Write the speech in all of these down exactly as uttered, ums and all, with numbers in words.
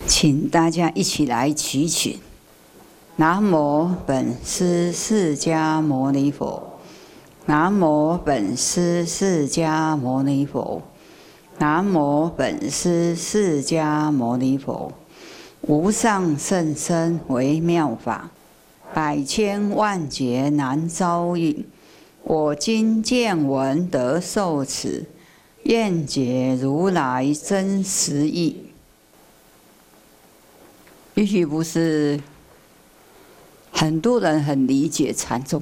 请大家一起来祈请。南无本师释迦牟尼佛，南无本师释迦牟尼佛，南无本师释迦牟尼佛。无上甚深微妙法，百千万劫难遭遇。我今见闻得受持，愿解如来真实义。也许不是很多人很理解禅宗，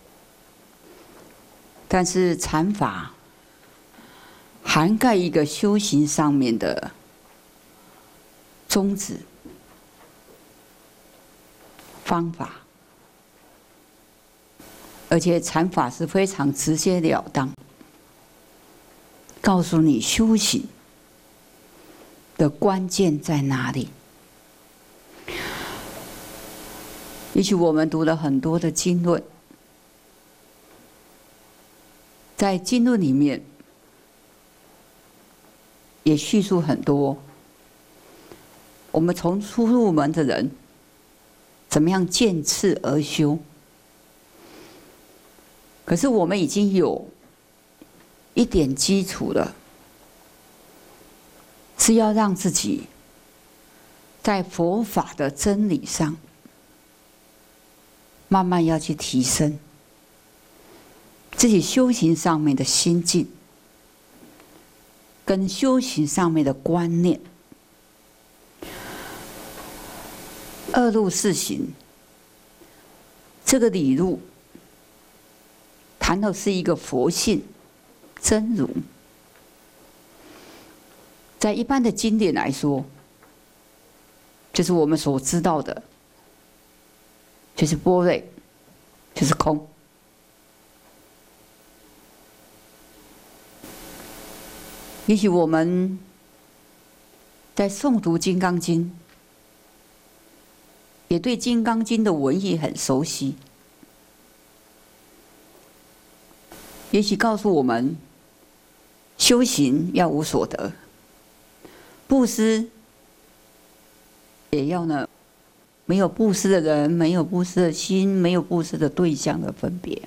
但是禅法涵盖一个修行上面的宗旨、方法，而且禅法是非常直截了当，告诉你修行的关键在哪里。也许我们读了很多的经论，在经论里面也叙述很多我们从初入门的人怎么样渐次而修。可是我们已经有一点基础了，是要让自己在佛法的真理上慢慢要去提升自己修行上面的心境，跟修行上面的观念。二路四行这个理路谈的是一个佛性真如，在一般的经典来说，就是我们所知道的，就是般若，就是空。也许我们在诵读《金刚经》，也对《金刚经》的文义很熟悉。也许告诉我们，修行要无所得，布施也要呢，没有布施的人，没有布施的心，没有布施的对象的分别。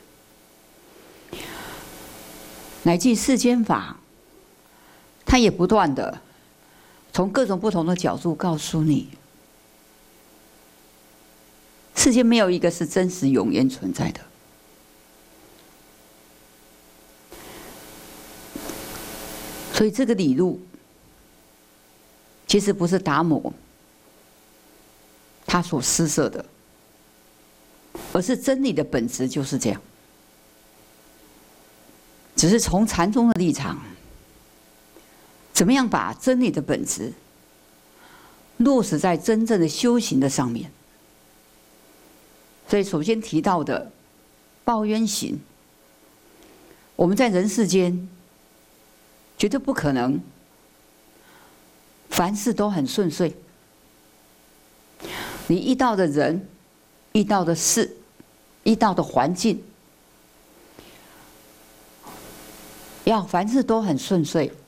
乃至世间法，它也不断的从各种不同的角度告诉你，世间没有一个是真实永远存在的。所以这个理路其实不是达摩他所施设的，而是真理的本质就是这样。只是从禅宗的立场，怎么样把真理的本质落实在真正的修行的上面。所以首先提到的报冤行，我们在人世间绝对不可能凡事都很顺遂。你遇到的人、遇到的事、遇到的环境，要凡事都很顺遂，